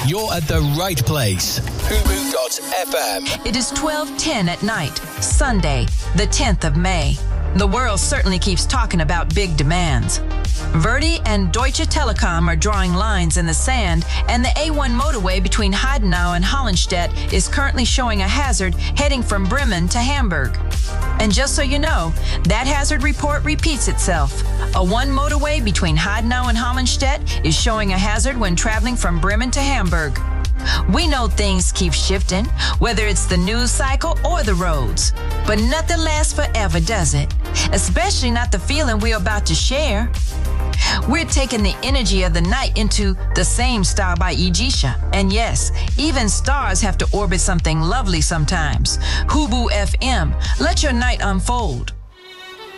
you're at the right place. Hubu.fm. It is 12:10 at night, Sunday, the 10th of May. The world certainly keeps talking about big demands. Verdi and Deutsche Telekom are drawing lines in the sand, and the A1 motorway between Heidenau and Hollenstedt is currently showing a hazard heading from Bremen to Hamburg. And just so you know, that hazard report repeats itself. A one motorway between Heidenau and Hollenstedt is showing a hazard when traveling from Bremen to Hamburg. We know things keep shifting, whether it's the news cycle or the roads. But nothing lasts forever, does it? Especially not the feeling we're about to share. We're taking the energy of the night into The Same Star by Egeisha. And yes, even stars have to orbit something lovely sometimes. Hubu FM, let your night unfold.